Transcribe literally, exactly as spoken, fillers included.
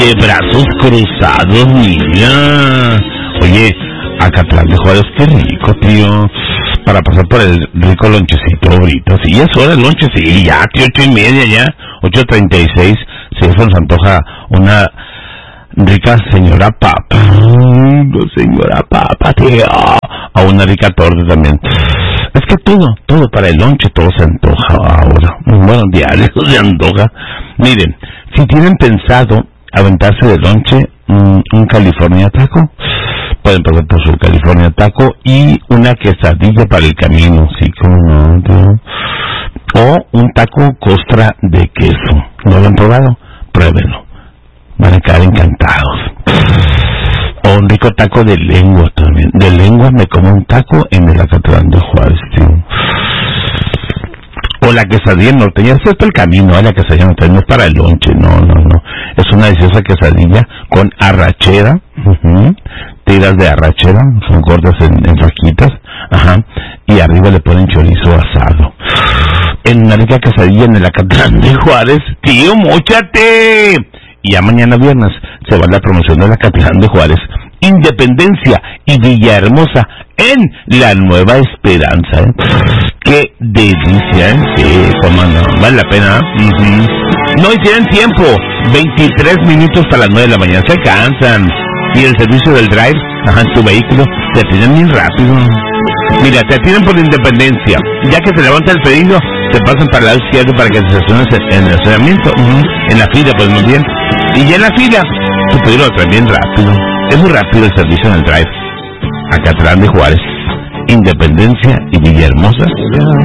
De brazos cruzados, mira. Oye, Acatlán de Juárez, qué rico, tío. Para pasar por el rico lonchecito ahorita. Sí, ya es hora del lonche, sí, ya, tío, ocho y media ya. Ocho treinta y seis. Si eso nos antoja una rica señora papa. Señora papa, tío. A una rica torta también. Es que todo, todo para el lonche, todo se antoja ahora. Bueno, diario se antoja. Miren, si tienen pensado aventarse de lonche un, un California Taco, pueden pasar por su California Taco y una quesadilla para el camino, sí, como no, tío. O un taco costra de queso. ¿No lo han probado? Pruébenlo. Van a quedar encantados. O un rico taco de lengua también. De lengua me como un taco en el Acatlán de Juárez, tío. O la quesadilla norteña, esto es el camino, ¿eh? La quesadilla norteña no es para el lonche, no, no, no. Es una deliciosa quesadilla con arrachera, uh-huh, tiras de arrachera, son gordas en, en raquitas, ajá, y arriba le ponen chorizo asado. En una rica quesadilla en el Acatlán de Juárez, tío, móchate. Y ya mañana viernes se va la promoción del Acatlán de Juárez, Independencia y Villahermosa en la Nueva Esperanza, ¿eh? Qué delicia, ¿eh? Sí, cómo no, vale la pena, ¿eh? Uh-huh. No, y tienen tiempo, veintitrés minutos para las nueve de la mañana, se cansan. Y el servicio del drive, ajá, en tu vehículo, te atienden bien rápido. Mira, te atienden por Independencia, ya que se levanta el pedido, te pasan para el lado izquierdo para que te estaciones en el estacionamiento, uh-huh, en la fila, pues muy bien. Y ya en la fila, tu pedido lo traen bien rápido. Es muy rápido el servicio en el drive. Acatlán de Juárez, Independencia y Villahermosa.